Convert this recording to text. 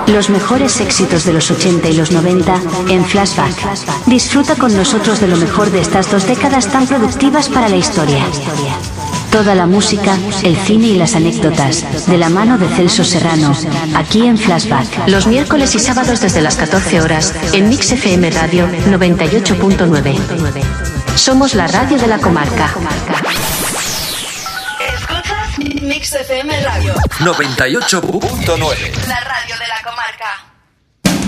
Los mejores éxitos de los 80 y los 90 en Flashback. Disfruta con nosotros de lo mejor de estas 2 décadas tan productivas para la historia. Toda la música, el cine y las anécdotas, de la mano de Celso Serrano, aquí en Flashback. Los miércoles y sábados desde las 14 horas, en Mix FM Radio 98.9. Somos la radio de la comarca. Escuchas Mix FM Radio 98.9. La radio de la